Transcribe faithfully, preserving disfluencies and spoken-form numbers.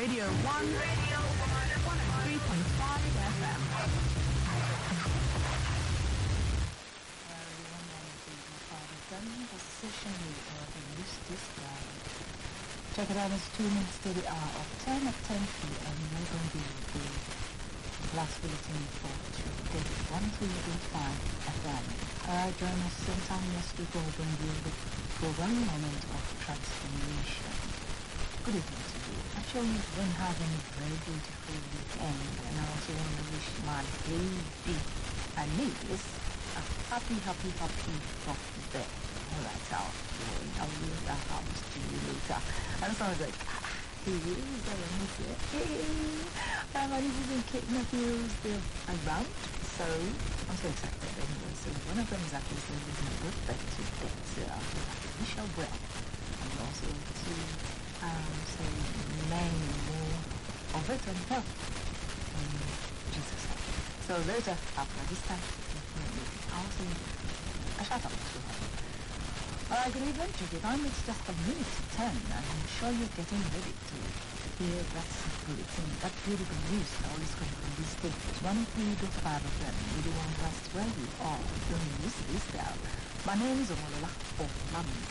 Radio one, Radio one, one oh three point five F M. Check it out, it's two minutes to the hour of ten at ten p.m. We're going to be the last bulletin for today, one three eight five F M. Alright, join us same time next week. We'll bring you the program Moment of Transformation. Good evening to you. Actually, you've been having a very beautiful weekend, and I also want to wish my baby and niece a happy, happy, happy birthday. Alright, I'll, I'll leave that house to you later. And so I was like, ah, hey, is that what I say? Hey, my nieces and Kate nephews, they're around, so I'm so excited anyway. So one of them is actually celebrating a birthday today, so I'll be happy. Michelle Well, and also to um, say many more of it and help in Jesus' name. So later, after this time, definitely, I'll say a shout out to her. Alright, good evening to you. Time it's just a minute to ten, and I'm sure you're getting ready to hear that bulletin, that beautiful news that always comes from this stage. one oh three point five of them, really one that's where you are. Don't miss this down. My name is Omolola Omami.